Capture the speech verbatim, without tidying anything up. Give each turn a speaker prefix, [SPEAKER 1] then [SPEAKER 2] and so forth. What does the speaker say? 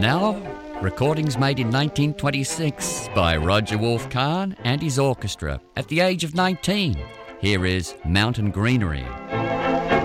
[SPEAKER 1] now, recordings made in nineteen twenty-six by Roger Wolf-Kahn and his orchestra at the age of nineteen. Here is Mountain Greenery.